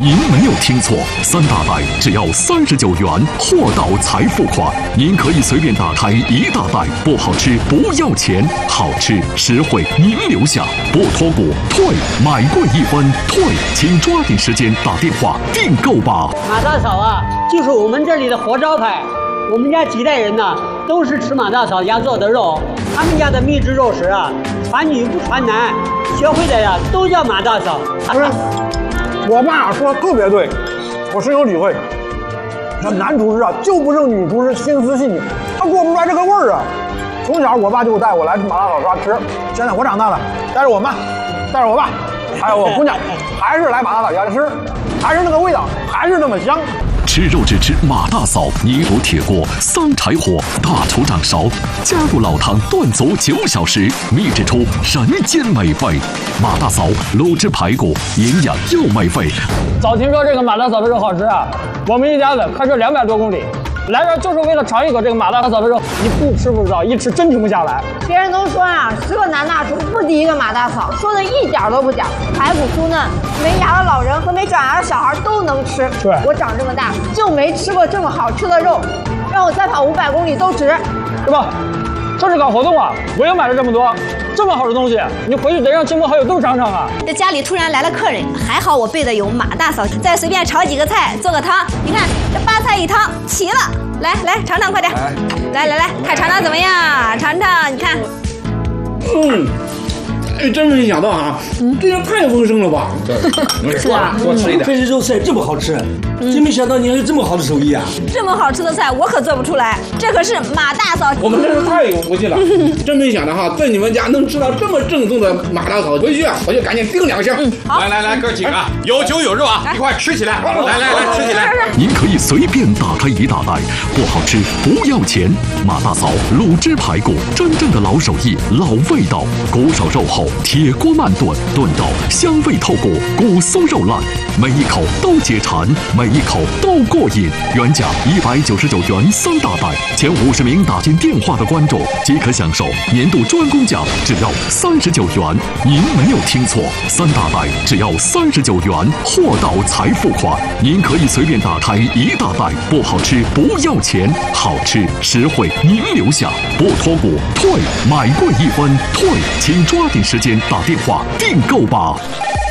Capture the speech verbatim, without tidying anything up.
您没有听错，三大袋只要三十九元，货到财付款。您可以随便打开一大袋，不好吃不要钱，好吃实惠您留下，不脱骨退，买贵一分退，请抓紧时间打电话订购吧。 马大嫂啊，就是我们这里的活招牌。我们家几代人呢，都是吃马大嫂家做的肉。他们家的秘制肉食啊，传女不传男，学会的呀都叫马大嫂。 不是，我爸说的特别对，我深有体会。那男厨师啊，就不胜女厨师心思细腻，他过不出来这个味儿啊。从小我爸就带我来马大嫂家吃，现在我长大了，带着我妈，带着我爸，还有我姑娘，还是来马大嫂家吃，还是那个味道，还是那么香。 吃肉只吃马大嫂，泥炉铁锅，三柴火，大厨掌勺，加入老汤炖足九小时，秘制出人间美味。马大嫂卤汁排骨，营养又美味。 早听说这个马大嫂的肉好吃啊，我们一家子开车两百多公里。来这就是为了尝一口这个马大嫂的肉，你不吃不知道，一吃真停不下来。 别人都说啊，十个男大厨不敌一个马大嫂，说的一点都不假。排骨酥嫩，没牙的老人和没长牙的小孩都能吃。 对， 我长这么大就没吃过这么好吃的肉，让我再跑五百公里都值。 对吧？这是搞活动啊！我也买了这么多，这么好的东西，你回去得让亲朋好友都尝尝啊！ 这家里突然来了客人，还好我备的有马大嫂，再随便炒几个菜，做个汤。你看这八菜一汤齐了，来来尝尝，快点！来来来，看尝尝怎么样？尝尝，你看。 嗯，哎，真没想到啊，这也太丰盛了吧！ 是啊， 多吃一点。 这些肉菜这么好吃，真没想到你还有这么好的手艺啊！ 这么好吃的菜我可做不出来，这可是马大嫂。 我们真是太有福气了，真没想到哈，在你们家能吃到这么正宗的马大嫂。回去啊，我就赶紧订两箱。 好， 来来来，哥几个有酒有肉啊，一块吃起来！来来来，吃起来！ 您可以随便打开一大袋，不好吃不要钱。马大嫂卤汁排骨，真正的老手艺、老味道，骨手肉厚，铁锅慢炖，炖到香味透骨，骨松肉烂，每一口都解馋，每一口都过瘾。原价一百九十九元三大袋，前五十名打进电话的观众即可享受年度专供价，只要三十九元。您没有听错，三大袋只要三十九元，货到财付款。您可以随便打开一大袋，不好吃不要钱，好吃实惠您留下，不脱骨退，买贵一分退，请抓紧时间打电话订购吧。